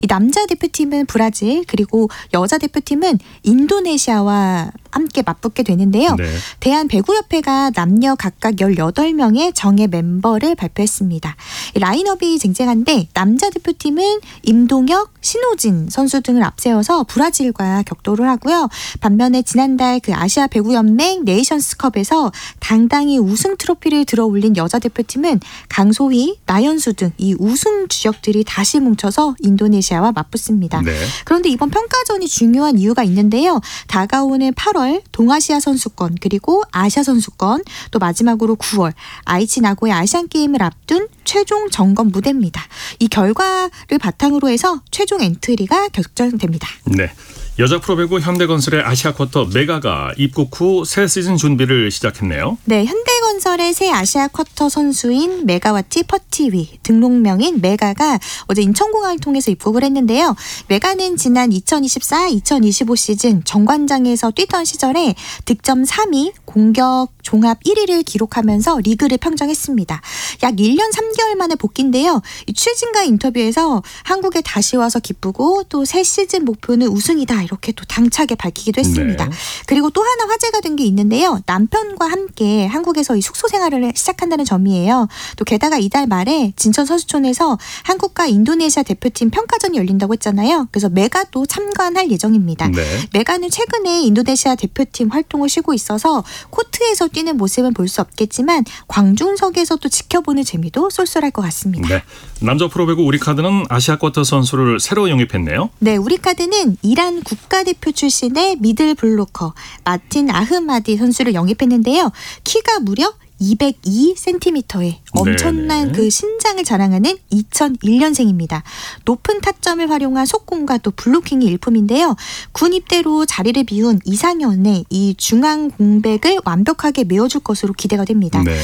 이 남자 대표팀은 브라질 그리고 여자 대표팀은 인도네시아와 함께 맞붙게 되는데요. 네. 대한배구협회가 남녀 각각 18명의 정예 멤버를 발표했습니다. 이 라인업이 쟁쟁한데 남자 대표팀은 임동혁, 신호진 선수 등을 앞세워서 브라질과 격돌을 하고요. 반면에 지난달 그 아시아 배구연맹 네이션스컵에서 당당히 우승 트로피를 들어올린 여자 대표팀은 강소희, 나연수 등 이 우승 주역들이 다시 뭉쳐서 인도네시아와 맞붙습니다. 네. 그런데 이번 평가전이 중요한 이유가 있는데요. 다가오는 8월 동아시아 선수권 그리고 아시아 선수권 또 마지막으로 9월 아이치 나고야 아시안게임을 앞둔 최종 점검 무대입니다. 이 결과를 바탕으로 해서 최종 엔트리가 결정됩니다. 네. 여자 프로배구 현대건설의 아시아 쿼터 메가가 입국 후 새 시즌 준비를 시작했네요. 네, 현대건설의 새 아시아 쿼터 선수인 메가와티 퍼티위 등록명인 메가가 어제 인천공항을 통해서 입국을 했는데요. 메가는 지난 2024-2025 시즌 정관장에서 뛰던 시절에 득점 3위, 공격 종합 1위를 기록하면서 리그를 평정했습니다. 약 1년 3개월 만에 복귀인데요. 이 취재진과 인터뷰에서 한국에 다시 와서 기쁘고 또 새 시즌 목표는 우승이다 이렇게 또 당차게 밝히기도 했습니다. 네. 그리고 또 하나 화제가 된 게 있는데요. 남편과 함께 한국에서 이 숙소 생활을 시작한다는 점이에요. 또 게다가 이달 말에 진천 선수촌에서 한국과 인도네시아 대표팀 평가전이 열린다고 했잖아요. 그래서 메가도 참관할 예정입니다. 네. 메가는 최근에 인도네시아 대표팀 활동을 쉬고 있어서 코트에서 뛰는 모습은 볼 수 없겠지만 광중석에서도 지켜보는 재미도 쏠쏠할 것 같습니다. 네. 남자 프로배구 우리카드는 아시아 쿼터 선수를 새로 영입했네요. 네, 우리카드는 이란 국가대표 출신의 미들 블로커 마틴 아흐마디 선수를 영입했는데요. 키가 무려 202cm의 엄청난 네네. 그 신장을 자랑하는 2001년생입니다. 높은 타점을 활용한 속공과 또 블로킹이 일품인데요. 군 입대로 자리를 비운 이상현의 이 중앙 공백을 완벽하게 메워줄 것으로 기대가 됩니다. 네.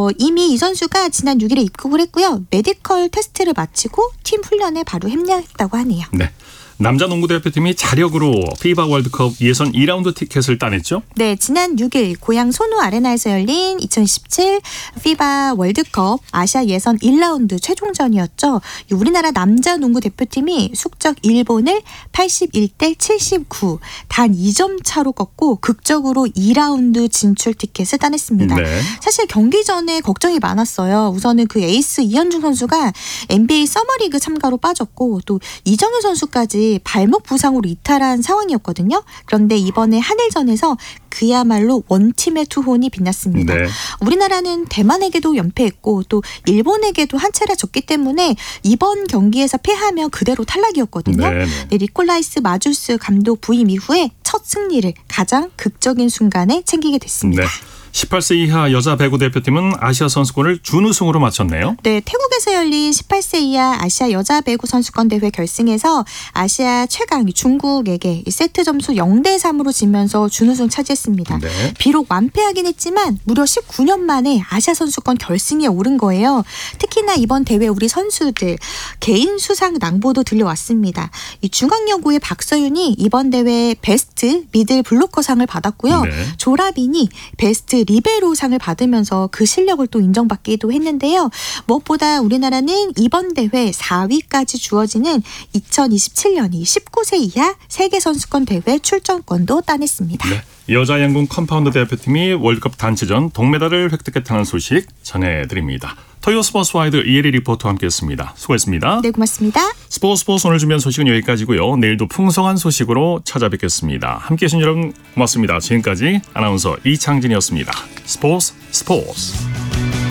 이미 이 선수가 지난 6일에 입국을 했고요. 메디컬 테스트를 마치고 팀 훈련에 바로 합류했다고 하네요. 네. 남자 농구 대표팀이 자력으로 피바 월드컵 예선 2라운드 티켓을 따냈죠? 네, 지난 6일 고향 소노 아레나에서 열린 2017 피바 월드컵 아시아 예선 1라운드 최종전이었죠. 우리나라 남자 농구 대표팀이 숙적 일본을 81대 79 단 2점 차로 꺾고 극적으로 2라운드 진출 티켓을 따냈습니다. 네. 사실 경기 전에 걱정이 많았어요. 우선은 그 에이스 이현중 선수가 NBA 서머리그 참가로 빠졌고 또 이정효 선수까지 발목 부상으로 이탈한 상황이었거든요. 그런데 이번에 한일전에서 그야말로 원팀의 투혼이 빛났습니다. 네. 우리나라는 대만에게도 연패했고 또 일본에게도 한 차례 졌기 때문에 이번 경기에서 패하면 그대로 탈락이었거든요. 네. 네, 니콜라이스 마주스 감독 부임 이후에 첫 승리를 가장 극적인 순간에 챙기게 됐습니다. 네. 18세 이하 여자 배구 대표팀은 아시아 선수권을 준우승으로 마쳤네요. 네, 태국에서 열린 18세 이하 아시아 여자 배구 선수권 대회 결승에서 아시아 최강 중국에게 세트 점수 0대 3으로 지면서 준우승 차지했습니다. 네. 비록 완패하긴 했지만 무려 19년 만에 아시아 선수권 결승에 오른 거예요. 특히나 이번 대회 우리 선수들 개인 수상 낭보도 들려왔습니다. 이 중앙여고의 박서윤이 이번 대회 베스트 미들 블로커상을 받았고요. 네. 조라빈이 베스트 리베로상을 받으면서 그 실력을 또 인정받기도 했는데요. 무엇보다 우리나라는 이번 대회 4위까지 주어지는 2027년 19세 이하 세계선수권 대회 출전권도 따냈습니다. 네. 여자 양궁 컴파운드 대표팀이 월드컵 단체전 동메달을 획득했다는 소식 전해드립니다. 토요 스포츠 와이드 이혜리 리포터와 함께했습니다. 수고했습니다. 네, 고맙습니다. 스포츠 오늘 준비한 소식은 여기까지고요. 내일도 풍성한 소식으로 찾아뵙겠습니다. 함께해 주신 여러분 고맙습니다. 지금까지 아나운서 이창진이었습니다. 스포츠